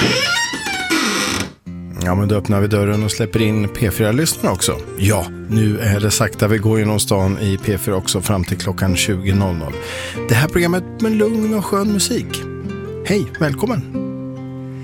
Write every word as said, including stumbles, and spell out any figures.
Ja, men då öppnar vi dörren och släpper in P fyra-lyssnare också. Ja, nu är det sakta vi går genom stan i P fyra också fram till klockan tjugo. Det här programmet med lugn och skön musik. Hej, välkommen!